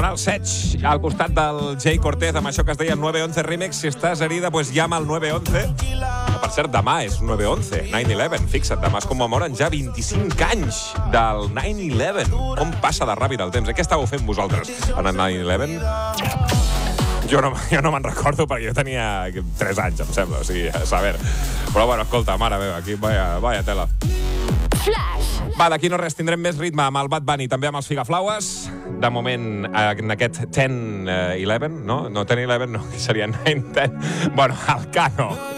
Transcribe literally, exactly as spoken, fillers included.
Canal Setch, al costat del Jay Cortez, amb això que es deia el nueve once Remix. Si estàs herida, pues llama al nueve once. Per cert, demà és nueve once, nine eleven. Fixa't, demà es commemoren ja vint-i-cinc anys del nine eleven. Com passa de ràpid el temps? Eh? Què estàveu fent vosaltres en el nine eleven? Jo no, jo no me'n recordo perquè jo tenia tres anys, em sembla, o sigui, a saber. Però bueno, escolta, mare meva, aquí vaya, vaya tela. Flash. Va, d'aquí no res, tindrem més ritme amb el Bad Bunny, també amb els Figaflaues. De moment, en aquest ten eleven, no? No, ten eleven no, seria nine ten. Bueno, el Cano.